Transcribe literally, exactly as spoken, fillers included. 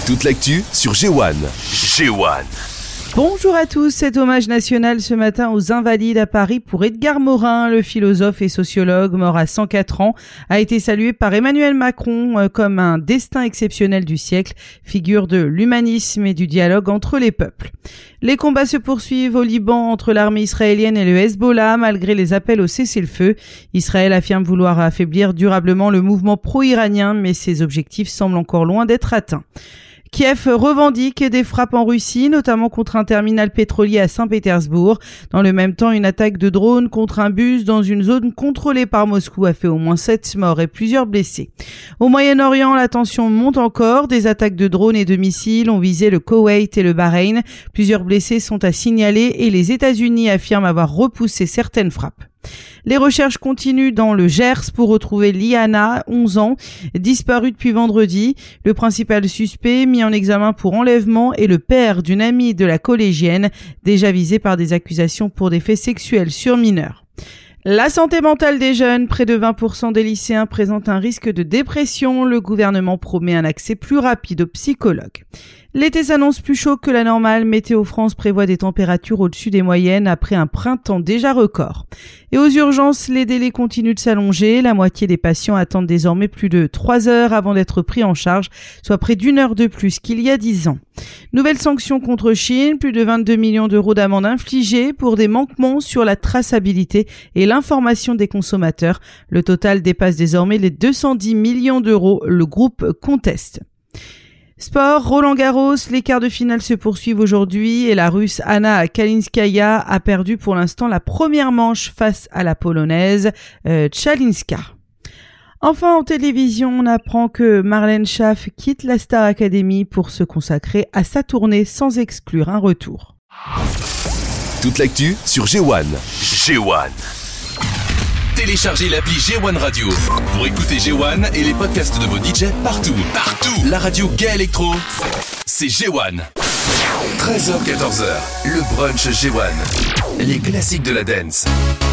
Toute l'actu sur G un. G un. Bonjour à tous, cet hommage national ce matin aux Invalides à Paris pour Edgar Morin, le philosophe et sociologue mort à cent quatre ans, a été salué par Emmanuel Macron comme un destin exceptionnel du siècle, figure de l'humanisme et du dialogue entre les peuples. Les combats se poursuivent au Liban entre l'armée israélienne et le Hezbollah malgré les appels au cessez-le-feu. Israël affirme vouloir affaiblir durablement le mouvement pro-iranien, mais ses objectifs semblent encore loin d'être atteints. Kiev revendique des frappes en Russie, notamment contre un terminal pétrolier à Saint-Pétersbourg. Dans le même temps, une attaque de drone contre un bus dans une zone contrôlée par Moscou a fait au moins sept morts et plusieurs blessés. Au Moyen-Orient, la tension monte encore. Des attaques de drones et de missiles ont visé le Koweït et le Bahreïn. Plusieurs blessés sont à signaler et les États-Unis affirment avoir repoussé certaines frappes. Les recherches continuent dans le Gers pour retrouver Liana, onze ans, disparue depuis vendredi. Le principal suspect, mis en examen pour enlèvement, est le père d'une amie de la collégienne, déjà visée par des accusations pour des faits sexuels sur mineurs. La santé mentale des jeunes, près de vingt pour cent des lycéens présentent un risque de dépression. Le gouvernement promet un accès plus rapide aux psychologues. L'été s'annonce plus chaud que la normale. Météo France prévoit des températures au-dessus des moyennes après un printemps déjà record. Et aux urgences, les délais continuent de s'allonger. La moitié des patients attendent désormais plus de trois heures avant d'être pris en charge, soit près d'une heure de plus qu'il y a dix ans. Nouvelle sanction contre Chine, plus de vingt-deux millions d'euros d'amende infligée pour des manquements sur la traçabilité et l'information des consommateurs. Le total dépasse désormais les deux cent dix millions d'euros. Le groupe conteste. Sport, Roland-Garros, les quarts de finale se poursuivent aujourd'hui et la Russe Anna Kalinskaya a perdu pour l'instant la première manche face à la Polonaise euh, Tchalinska. Enfin, en télévision, on apprend que Marlène Schaff quitte la Star Academy pour se consacrer à sa tournée sans exclure un retour. Toute l'actu sur G un. G un. Téléchargez l'appli G un Radio pour écouter G un et les podcasts de vos D J partout. Partout. La radio Gay Electro, c'est G un. treize heures quatorze heures, le brunch G un. Les classiques de la dance.